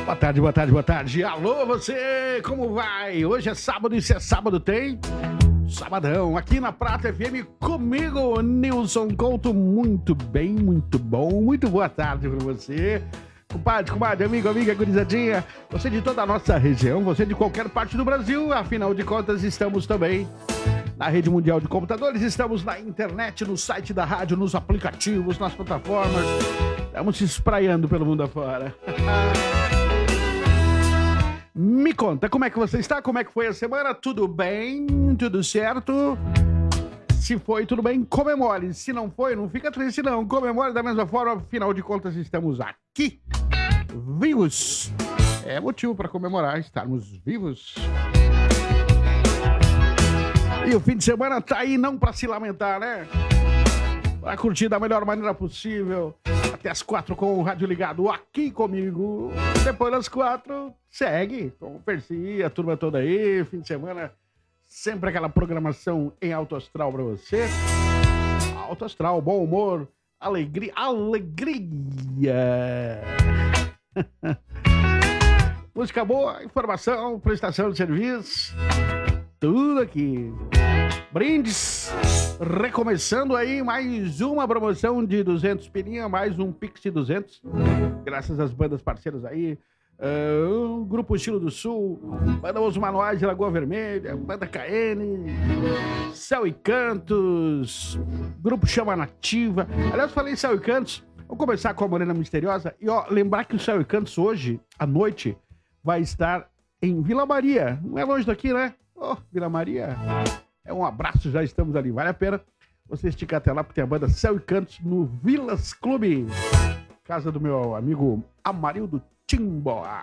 Boa tarde, boa tarde, boa tarde. Alô, você, como vai? Hoje é sábado e se é sábado tem Sabadão, aqui na Prata FM comigo, Nilson Couto. Muito bem, muito bom, muito boa tarde para você. Compadre, comadre, amigo, amiga, gurizadinha, você de toda a nossa região, você de qualquer parte do Brasil, afinal de contas estamos também na rede mundial de computadores, estamos na internet, no site da rádio, nos aplicativos, nas plataformas, estamos se espraiando pelo mundo afora. Me conta, como é que você está? Como é que foi a semana? Tudo bem? Tudo certo? Se foi tudo bem, comemore. Se não foi, não fica triste não. Comemore da mesma forma, afinal de contas estamos aqui, vivos. É motivo para comemorar estarmos vivos. E o fim de semana tá aí não para se lamentar, né? Para curtir da melhor maneira possível. Até as 4 com o rádio ligado aqui comigo. Depois das 4, segue com o Percy, a turma toda aí. Fim de semana, sempre aquela programação em alto astral pra você. Alto astral, bom humor, alegria. Música boa, informação, prestação de serviço. Tudo aqui. Brindes. Recomeçando aí mais uma promoção de 200 pilinha, mais um Pix de 200. Graças às bandas parceiras aí. Grupo Estilo do Sul, Banda Os Manuais de Lagoa Vermelha, Banda KN, Céu e Cantos, Grupo Chama Nativa. Aliás, falei em Céu e Cantos, vamos começar com a Morena Misteriosa. E ó, lembrar que o Céu e Cantos hoje, à noite, vai estar em Vila Maria. Não é longe daqui, né? Oh, Vila Maria. É um abraço, já estamos ali. Vale a pena você esticar até lá, porque tem a banda Céu e Cantos no Vilas Clube. Casa do meu amigo Amarildo Timboa.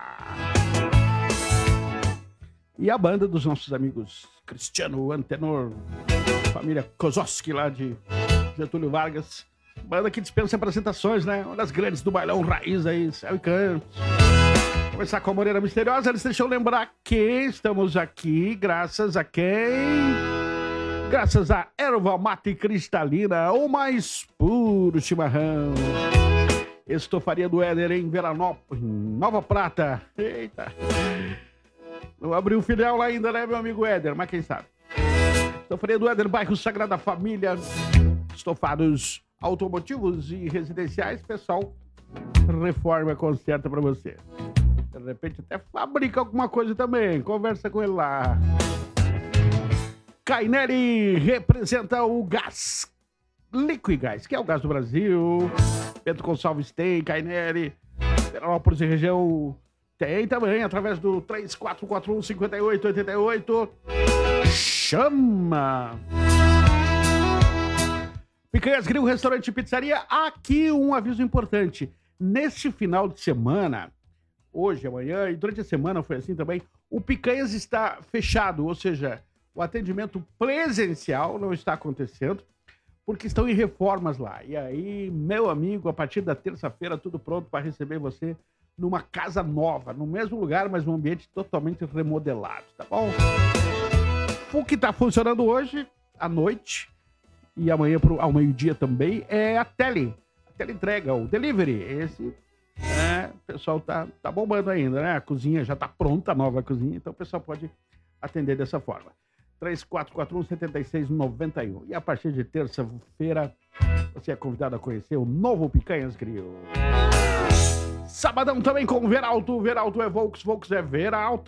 E a banda dos nossos amigos Cristiano Antenor, família Kozowski lá de Getúlio Vargas. Banda que dispensa apresentações, né? Uma das grandes do bailão raiz aí, Céu e Cantos. Começar com a Morena Misteriosa, eles deixam lembrar que estamos aqui graças a quem? Graças a erva mate cristalina, o mais puro chimarrão. Estofaria do Éder em Veranópolis, Nova Prata. Eita. Não abriu filial lá ainda, né, meu amigo Éder? Mas quem sabe? Estofaria do Éder, bairro Sagrada Família. Estofados automotivos e residenciais. Pessoal, reforma conserta pra você. De repente até fabrica alguma coisa também. Conversa com ele lá. Caineri representa o gás Liquigás, que é o gás do Brasil. Bento Gonçalves tem, Caineri, Veranópolis e região tem também, através do 3441-5888. Chama! Picanhas Grill, restaurante e pizzaria. Aqui um aviso importante. Neste final de semana, hoje, amanhã e durante a semana foi assim também, o Picanhas está fechado, ou seja, o atendimento presencial não está acontecendo, porque estão em reformas lá. E aí, meu amigo, a partir da terça-feira, tudo pronto para receber você numa casa nova, no mesmo lugar, mas num ambiente totalmente remodelado, tá bom? O que está funcionando hoje, à noite, e amanhã ao meio-dia também, é a teleentrega, o delivery. Esse, o pessoal tá bombando ainda, né? A cozinha já tá pronta, a nova cozinha, então o pessoal pode atender dessa forma. 3441-7691. E a partir de terça-feira, você é convidado a conhecer o novo Picanhas Grill. Sabadão também com Veralto. Veralto é Volks, Volks é Veralto.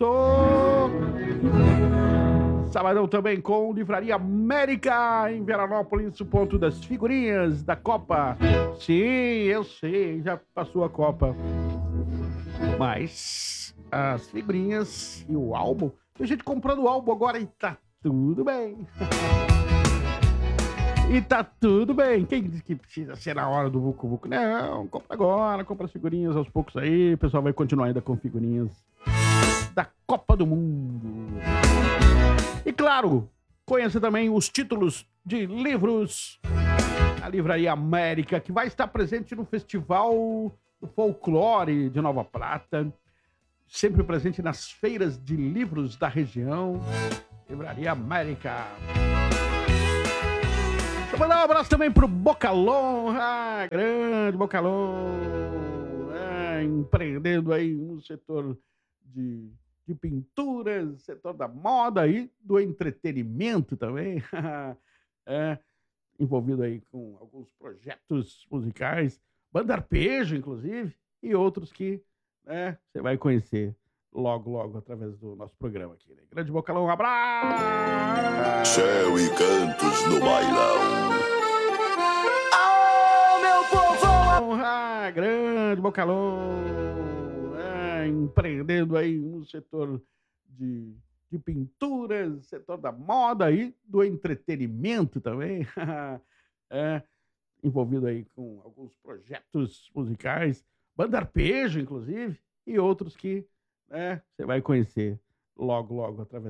Sabadão também com Livraria América, em Veranópolis, o ponto das figurinhas da Copa. Sim, eu sei, já passou a Copa. Mas as figurinhas e o álbum, tem gente comprando o álbum agora e tá tudo bem. E tá tudo bem. Quem diz que precisa ser na hora do Vucu Vucu? Não, compra agora, compra as figurinhas aos poucos aí. O pessoal vai continuar ainda com figurinhas da Copa do Mundo. E claro, conheça também os títulos de livros da Livraria América, que vai estar presente no Festival do Folclore de Nova Prata. Sempre presente nas feiras de livros da região. Livraria América. Deixa eu mandar um abraço também pro Bocalon. Grande Bocalon. empreendendo aí no setor de, de pinturas, setor da moda e do entretenimento também. É, envolvido aí com alguns projetos musicais, banda arpejo, inclusive, e outros que, né, você vai conhecer logo, logo, através do nosso programa aqui, né? Grande Bocalão, um abraço! Céu e cantos no bailão. Grande Bocalão, empreendendo aí no setor de pinturas, setor da moda e do entretenimento também. É, envolvido aí com alguns projetos musicais, banda arpejo, inclusive, e outros que, né, você vai conhecer logo, logo, através